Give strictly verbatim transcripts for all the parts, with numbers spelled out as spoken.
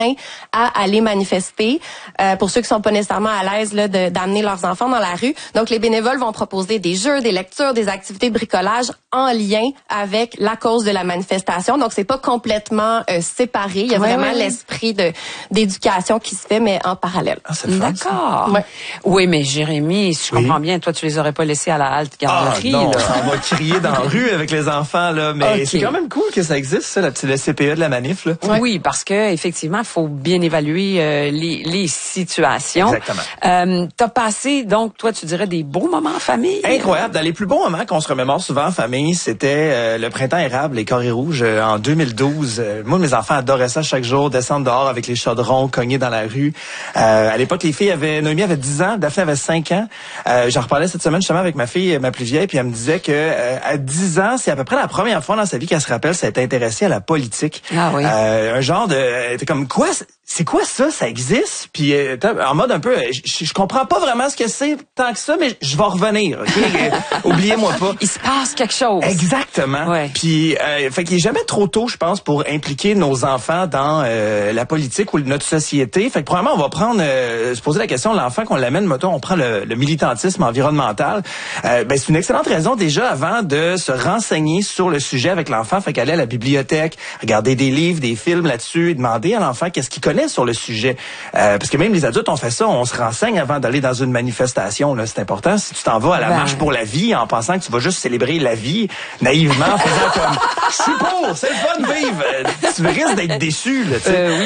à aller manifester. Euh, pour ceux qui sont pas nécessairement à l'aise là, de, d'amener leurs enfants dans la rue. Donc, les bénévoles vont proposer des jeux, des lectures, des activités de bricolage en lien avec la cause de la manifestation. Donc, c'est pas complètement euh, séparé. Il y a ouais, vraiment ouais. l'esprit de d'éducation qui se fait, mais en parallèle. Ah, c'est le fun, D'accord. Ouais. Oui, mais Jérémy, si je Oui. comprends bien, toi, tu les aurais pas laissés à la halte garderie. Ah non, là. on va crier dans la rue avec les enfants, là. Mais Ok. c'est quand même cool que ça existe, ça, la petite le C P E de la manif, là. Ouais. Oui, parce que effectivement, il faut bien évaluer euh, les, les situations. Exactement. Euh, t'as passé, donc, toi, tu dirais des beaux moments en famille? Incroyable. Dans les plus bons moments qu'on se remémore souvent en famille, c'était euh, le printemps érable, les carrés rouges, euh, en deux mille douze. Euh, moi, mes enfants adoraient ça chaque jour, descendre dehors avec les chaudrons, cogner dans la rue. Euh, à l'époque, les filles avaient, Noémie avait dix ans, Daphné avait cinq ans. Euh, j'en reparlais cette semaine justement avec ma fille, ma plus vieille, puis elle me disait que euh, à dix ans, c'est à peu près la première fois dans sa vie qu'elle se rappelle s'être intéressée à la politique. Ah oui. Euh, un genre de, elle était comme quoi, c'est quoi ça, ça existe? Puis euh, en mode un peu, je, je comprends pas vraiment ce que c'est tant que ça, mais je vais revenir. Okay? Oubliez-moi pas. Il se passe quelque chose. Exactement. Ouais. Puis, euh, fait qu'il est jamais trop tôt, je pense, pour impliquer nos enfants dans euh, la politique ou notre société. Fait que probablement, on va prendre, euh, se poser la question, l'enfant qu'on l'amène, mettons, on prend le, le militantisme environnemental. Euh, ben c'est une excellente raison déjà avant de se renseigner sur le sujet avec l'enfant. Fait qu'aller à la bibliothèque, regarder des livres, des films là-dessus, et demander à l'enfant qu'est-ce qu'il connaît sur le sujet. Euh, parce que même les adultes, on fait ça, on se renseigne avant d'aller dans une manifestation. Là, c'est important. Si tu t'en vas à la Ben... marche pour la vie en pensant que tu vas juste célébrer la vie, naïvement, en faisant comme je suis pour, c'est le fun de vivre. Tu risques d'être déçu, là, tu sais. Euh, oui.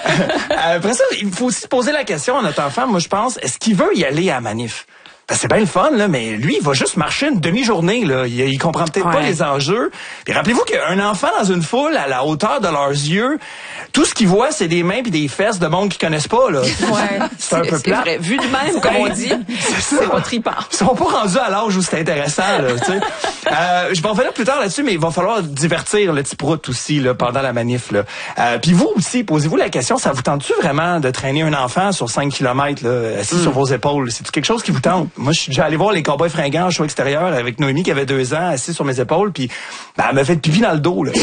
Après ça, il faut aussi se poser la question à notre enfant, moi je pense, est-ce qu'il veut y aller à la manif? Ben, c'est bien le fun, là, mais lui, il va juste marcher une demi-journée, là. Il, il comprend peut-être ouais. pas les enjeux. Puis rappelez-vous qu'un enfant dans une foule, à la hauteur de leurs yeux, tout ce qu'il voit, c'est des mains puis des fesses de monde qu'ils connaissent pas, là. Ouais. C'est un peu C'est plat. vrai. Vu de même, comme on dit, c'est pas trippant. Ils sont pas rendus à l'âge où c'est intéressant, là, tu sais. Euh, je vais revenir plus tard là-dessus, mais il va falloir divertir le petit prout aussi, là, pendant la manif, là. Euh, puis vous aussi, posez-vous la question, ça vous tente-tu vraiment de traîner un enfant sur cinq kilomètres, là, assis mm. sur vos épaules? C'est-tu quelque chose qui vous tente? Moi, je suis déjà allé voir les Cowboys fringants en show extérieur avec Noémie qui avait deux ans, assis sur mes épaules, puis ben, elle m'a fait pipi dans le dos, là.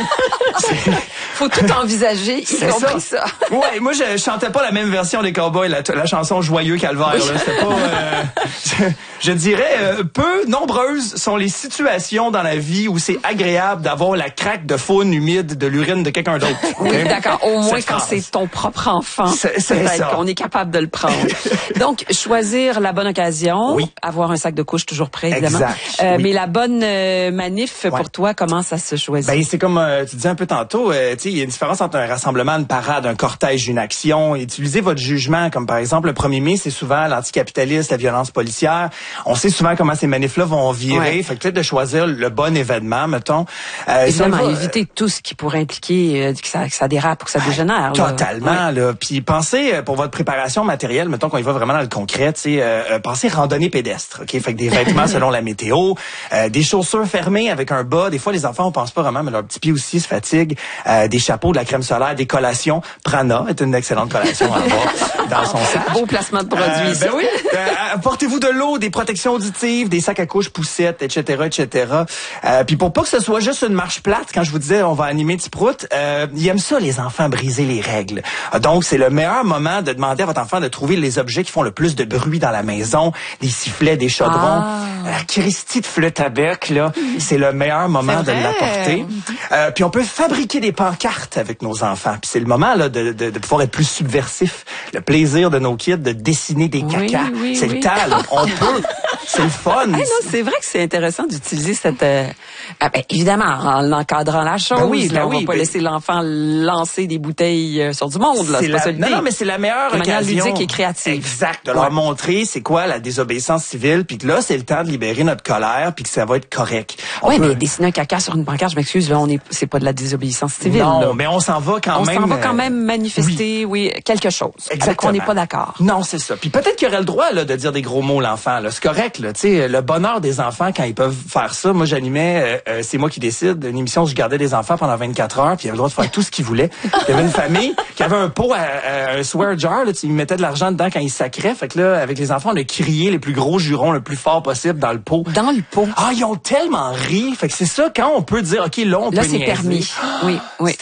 Faut tout envisager, y compris ça. ça. Ouais, moi je chantais pas la même version des Cowboys, la, la chanson Joyeux Calvaire. Là. C'était pas. Euh, je, je dirais euh, peu nombreuses sont les situations dans la vie où c'est agréable d'avoir la craque de faune humide de l'urine de quelqu'un d'autre. Oui, okay? D'accord. Au moins Cette quand phrase. c'est ton propre enfant, c'est, c'est peut-être ça. qu'on est capable de le prendre. Donc choisir la bonne occasion, oui. avoir un sac de couche toujours prêt évidemment. Exact. Euh, oui. Mais la bonne euh, manif ouais. pour toi, comment ça se choisit? Ben c'est comme euh, tu disais un peu tantôt, euh, tu sais, il y a une différence entre un rassemblement, une parade, un cortège, une action. Utilisez votre jugement, comme par exemple le premier mai, c'est souvent l'anticapitaliste, la violence policière. On sait souvent comment ces manifs-là vont virer. Ouais. Fait que peut-être de choisir le bon événement, mettons. Euh, Évidemment, va, éviter tout ce qui pourrait impliquer euh, que, ça, que ça dérape ou que ça dégénère. Totalement, là. là. Puis pensez pour votre préparation matérielle, mettons qu'on y va vraiment dans le concret, tu sais, euh, pensez randonnée pédestre, ok. Fait que des vêtements selon la météo, euh, des chaussures fermées avec un bas. Des fois, les enfants, on pense pas vraiment, mais leurs petits pieds aussi se fatiguent. Euh, des chapeaux, de la crème solaire, des collations. Prana est une excellente collation à avoir dans son sac. Beau placement de produit. Euh, ben oui. Euh, apportez-vous de l'eau, des protections auditives, des sacs à couche poussettes, et cetera, et cetera. Euh, puis pour pas que ce soit juste une marche plate, quand je vous disais on va animer petit prout, euh, ils aiment ça les enfants briser les règles. Donc c'est le meilleur moment de demander à votre enfant de trouver les objets qui font le plus de bruit dans la maison, des sifflets, des chaudrons. Ah. La Christie de flûte à bec, là, c'est le meilleur moment de l'apporter. Euh, puis on peut fabriquer des pancartes avec nos enfants. Puis c'est le moment là de, de, de pouvoir être plus subversif. Le plaisir de nos kids de dessiner des oui, cacas. Oui, c'est oui. le temps, là. On peut. C'est le fun. Hey, non, c'est vrai que c'est intéressant d'utiliser cette... Euh, ah ben, évidemment, en encadrant la chose. Ben oui, ben là, on oui, va pas ben... laisser l'enfant lancer des bouteilles euh, sur du monde. Là, c'est, c'est la... pas ça Non, non, mais c'est la meilleure de occasion. manière ludique et créative. Exact. De leur ouais. montrer c'est quoi la désobéissance civile, puis que là, c'est le temps de libérer notre colère, puis que ça va être correct. Oui, peut... mais dessiner un caca sur une pancarte, je m'excuse, là, on est, c'est pas de la désobéissance civile. Non, là. mais on s'en va quand on même... On s'en va quand même manifester, oui, oui quelque chose. Exactement. On n'est pas d'accord. Non, c'est ça. Puis peut-être qu'il aurait le droit là, de dire des gros mots, l'enfant. Là. C'est correct, là. Tu sais, le bonheur des enfants quand ils peuvent faire ça. Moi, j'animais euh, C'est moi qui décide, une émission où je gardais des enfants pendant vingt-quatre heures, puis ils avaient le droit de faire tout ce qu'ils voulaient. Il y avait une famille qui avait un pot, à, à, un swear jar, là, ils mettaient de l'argent dedans quand ils sacraient. Fait que là, avec les enfants, on a crié les plus gros jurons le plus fort possible dans le pot. Dans le pot. Ah, ils ont tellement ri. Fait que c'est ça, quand on peut dire, OK, là, on là, peut c'est niaiser. permis. Oui, oui.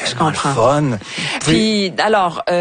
Je comprends. Le fun. Puis, alors... Euh,